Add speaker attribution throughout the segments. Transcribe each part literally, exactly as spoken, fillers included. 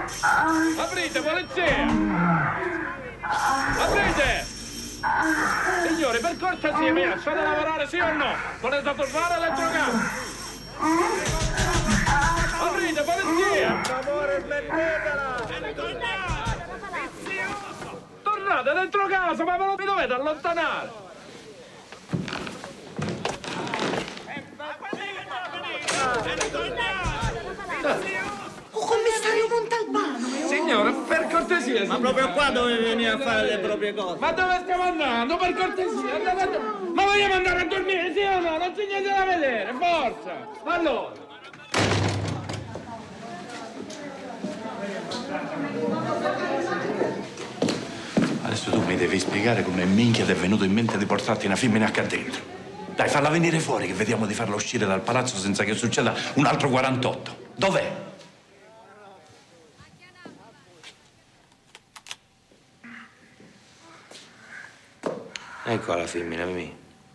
Speaker 1: Aprite, polizia! Aprite! Signori, per cortesia mia, lasciate lavorare, sì o no? Volete tornare l'elettrocamera? Aprite, polizia! Per favore, smettetela! Tornate dentro casa, ma non vi dovete allontanare!
Speaker 2: Oh, commissario Montalbano!
Speaker 1: Signora, per cortesia, signora.
Speaker 3: Ma proprio qua dove venire a fare le proprie cose?
Speaker 1: Ma dove stiamo andando? Per cortesia, andate a dormire. Ma vogliamo andare a dormire, sì o no? Non c'è niente da vedere, forza! Allora!
Speaker 4: Adesso tu mi devi spiegare come minchia ti è venuto in mente di portarti una femmina qua dentro. Dai, falla venire fuori che vediamo di farla uscire dal palazzo senza che succeda un altro quarantotto. Dov'è?
Speaker 5: Ecco la femmina mia.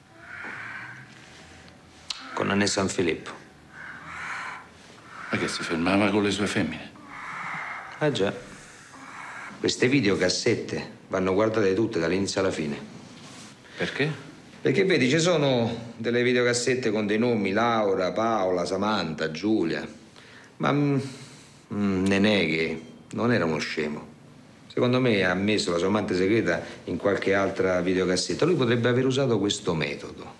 Speaker 5: Con Anne San Filippo.
Speaker 4: Ma che si fermava con le sue femmine?
Speaker 5: Ah già. Queste videocassette vanno guardate tutte dall'inizio alla fine.
Speaker 4: Perché?
Speaker 5: Perché vedi, ci sono delle videocassette con dei nomi: Laura, Paola, Samantha, Giulia. Ma mm, Nenè, che non era uno scemo. Secondo me ha messo la sua amante segreta in qualche altra videocassetta. Lui potrebbe aver usato questo metodo.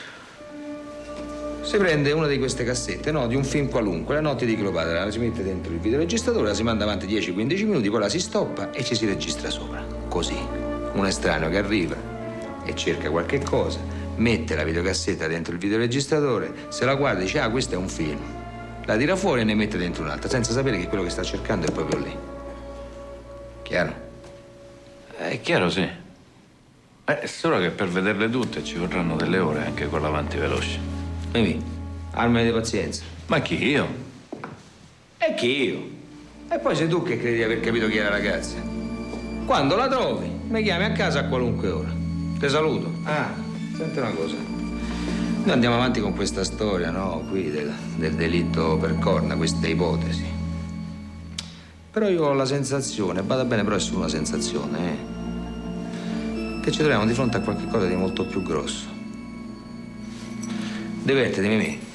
Speaker 5: Si prende una di queste cassette, no, di un film qualunque, La notte di Cleopatra, la si mette dentro il videoregistratore, la si manda avanti dieci quindici minuti, poi la si stoppa e ci si registra sopra. Così. Un estraneo che arriva e cerca qualche cosa, mette la videocassetta dentro il videoregistratore, se la guarda e dice: ah, questo è un film. La tira fuori e ne mette dentro un'altra, senza sapere che quello che sta cercando è proprio lì. Chiaro?
Speaker 4: È chiaro, sì. È solo che per vederle tutte ci vorranno delle ore anche con l'avanti veloce.
Speaker 5: Mimì, armati di pazienza.
Speaker 4: Ma chi, io?
Speaker 5: E chi io? E poi sei tu che credi di aver capito chi è la ragazza. Quando la trovi, mi chiami a casa a qualunque ora. Ti saluto. Ah, senti una cosa. Noi andiamo avanti con questa storia, no? Qui del, del delitto per corna, queste ipotesi. Però io ho la sensazione, bada bene, però è solo una sensazione, eh? Che ci troviamo di fronte a qualche cosa di molto più grosso. Divertiti, Mimì.